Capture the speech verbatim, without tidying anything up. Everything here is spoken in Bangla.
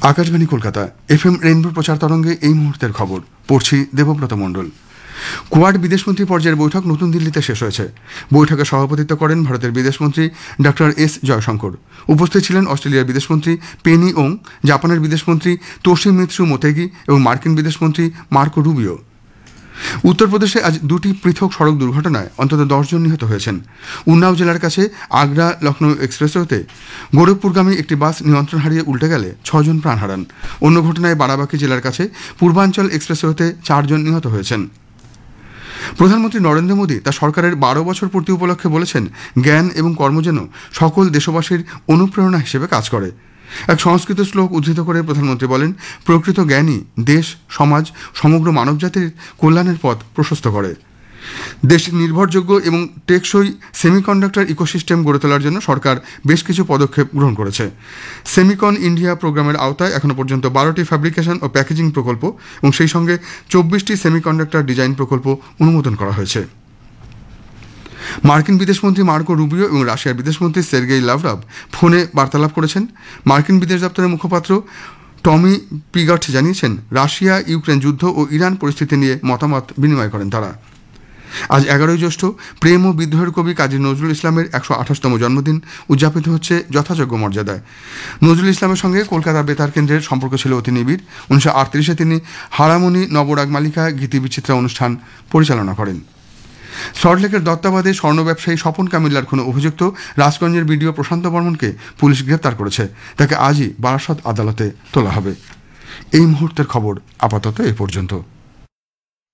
Akashvani Kolkata F M rainbow প্রচার তরঙ্গে এই মুহূর্তের খবর পড়ছি দেবব্রত মণ্ডল। কোয়াড বিদেশমন্ত্রী পর্যায়ের বৈঠক নতুন দিল্লিতে শেষ হয়েছে। বৈঠকে সভাপতিত্ব করেন ভারতের বিদেশমন্ত্রী ডক্টর এস জয়শঙ্কর। উপস্থিত ছিলেন অস্ট্রেলিয়ার বিদেশমন্ত্রী পেনি ওং, জাপানের বিদেশমন্ত্রী তোশিমিৎসু মোতেগি এবং মার্কিন বিদেশমন্ত্রী মার্কো রুবিও। উত্তরপ্রদেশে আজ দুটি পৃথক সড়ক দুর্ঘটনায় অন্তত দশজন নিহত হয়েছেন। উন্নাও জেলার কাছে আগ্রা লখনৌ এক্সপ্রেসওয়েতে গোরখপুরগামী একটি বাস নিয়ন্ত্রণ হারিয়ে উল্টে গেলে ছজন প্রাণ হারান। অন্য ঘটনায় বারাবাঁকি জেলার কাছে পূর্বাঞ্চল এক্সপ্রেসওয়েতে চারজন নিহত হয়েছেন। প্রধানমন্ত্রী নরেন্দ্র মোদী তার সরকারের বারো বছর পূর্তি উপলক্ষে বলেছেন, জ্ঞান এবং কর্ম যেন সকল দেশবাসীর অনুপ্রেরণা হিসেবে কাজ করে। এক সংস্কৃত শ্লোক উদ্ধৃত করে প্রধানমন্ত্রী বলেন, প্রকৃত জ্ঞানই দেশ, সমাজ, সমগ্র মানবজাতির কল্যাণের পথ প্রশস্ত করে। দেশের নির্ভরযোগ্য এবং টেকসই সেমিকন্ডাক্টর ইকোসিস্টেম গড়ে তোলার জন্য সরকার বেশ কিছু পদক্ষেপ গ্রহণ করেছে। সেমিকন ইন্ডিয়া প্রোগ্রামের আওতায় এখনো পর্যন্ত বারোটি ফ্যাব্রিকেশন ও প্যাকেজিং প্রকল্প এবং সেই সঙ্গে চব্বিশটি সেমিকন্ডাক্টর ডিজাইন প্রকল্প অনুমোদন করা হয়েছে। মার্কিন বিদেশমন্ত্রী মার্কো রুবিও এবং রাশিয়ার বিদেশমন্ত্রী সের্গেই লাভরভ ফোনে বার্তালাপ করেছেন। মার্কিন বিদেশ দপ্তরের মুখপাত্র টমি পিগার্ট জানিয়েছেন, রাশিয়া ইউক্রেন যুদ্ধ ও ইরান পরিস্থিতি নিয়ে মতামত বিনিময় করেন তারা। আজ এগারোই জ্যৈষ্ঠ প্রেম ও বিদ্রোহের কবি কাজী নজরুল ইসলামের একশো আঠাশতম জন্মদিন উদযাপিত হচ্ছে যথাযোগ্য মর্যাদায়। নজরুল ইসলামের সঙ্গে কলকাতা বেতার কেন্দ্রের সম্পর্ক ছিল অতি নিবিড়। উনিশশো আটত্রিশে তিনি হারামণি নবরাগ মালিকা গীতি বিচিত্রা অনুষ্ঠান পরিচালনা করেন। সল্টলেকের দত্তাবাদে স্বর্ণ ব্যবসায়ী স্বপন কামিল্লার কোনো অভিযুক্ত রাজগঞ্জের বিডিও প্রশান্ত বর্মনকে পুলিশ গ্রেপ্তার করেছে। তাকে আজই বারাসত আদালতে তোলা হবে। এই মুহূর্তের খবর আপাতত এ পর্যন্ত।